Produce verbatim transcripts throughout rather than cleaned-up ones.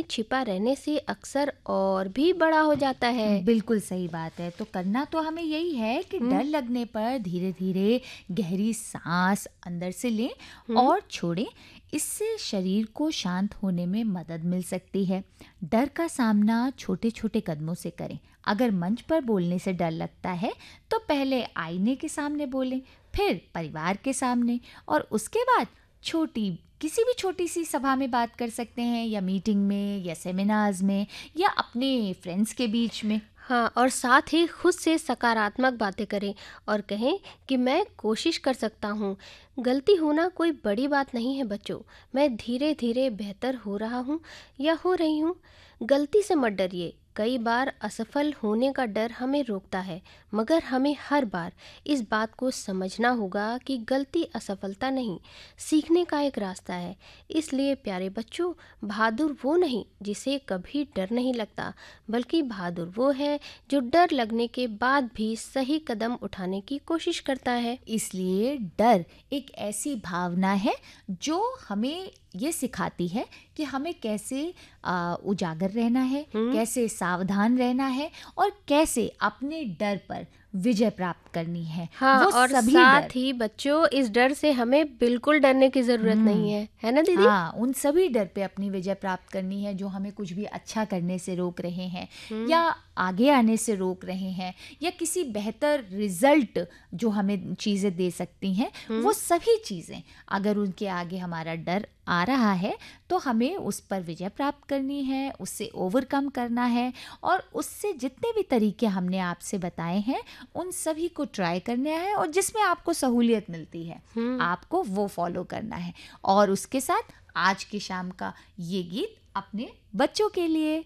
छिपा रहने से अक्सर और भी बड़ा हो जाता है। बिल्कुल सही बात है। तो करना तो हमें यही है कि हम्म। डर लगने पर धीरे धीरे गहरी सांस अंदर से लें हम्म। और छोड़ें। इससे शरीर को शांत होने में मदद मिल सकती है। डर का सामना छोटे छोटे कदमों से करें। अगर मंच पर बोलने से डर लगता है तो पहले आईने के सामने बोलें, फिर परिवार के सामने, और उसके बाद छोटी किसी भी छोटी सी सभा में बात कर सकते हैं, या मीटिंग में, या सेमिनार्स में, या अपने फ्रेंड्स के बीच में। हाँ, और साथ ही खुद से सकारात्मक बातें करें और कहें कि मैं कोशिश कर सकता हूँ। गलती होना कोई बड़ी बात नहीं है बच्चों, मैं धीरे धीरे बेहतर हो रहा हूँ या हो रही हूँ। गलती से मत डरिए। कई बार असफल होने का डर हमें रोकता है, मगर हमें हर बार इस बात को समझना होगा कि गलती असफलता नहीं, सीखने का एक रास्ता है। इसलिए प्यारे बच्चों, बहादुर वो नहीं जिसे कभी डर नहीं लगता, बल्कि बहादुर वो है जो डर लगने के बाद भी सही कदम उठाने की कोशिश करता है। इसलिए डर एक ऐसी भावना है जो हमें ये सिखाती है कि हमें कैसे आ, उजागर रहना है, हम्म। कैसे सावधान रहना है, और कैसे अपने डर पर विजय प्राप्त करनी है। हाँ, वो और सभी साथ डर, ही बच्चों, इस डर से हमें बिल्कुल डरने की ज़रूरत नहीं है, है ना दीदी? हाँ, उन सभी डर पे अपनी विजय प्राप्त करनी है जो हमें कुछ भी अच्छा करने से रोक रहे हैं, या आगे आने से रोक रहे हैं, या किसी बेहतर रिजल्ट जो हमें चीज़ें दे सकती हैं। वो सभी चीज़ें अगर उनके आगे हमारा डर आ रहा है तो हमें उस पर विजय प्राप्त करनी है, उससे ओवरकम करना है, और उससे जितने भी तरीके हमने आपसे बताए हैं उन सभी को ट्राई करना है, और जिसमें आपको सहूलियत मिलती है आपको वो फॉलो करना है। और उसके साथ आज की शाम का ये गीत अपने बच्चों के लिए।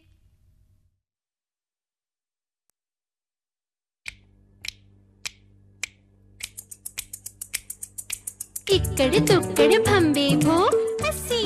इकड़ दुकड़ भम्बे भो, हंसी